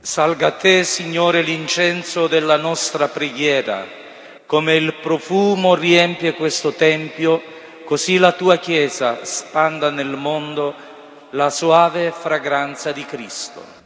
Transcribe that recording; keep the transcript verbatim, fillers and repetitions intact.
Salga a te, Signore, l'incenso della nostra preghiera. Come il profumo riempie questo Tempio, così la tua Chiesa spanda nel mondo la soave fragranza di Cristo.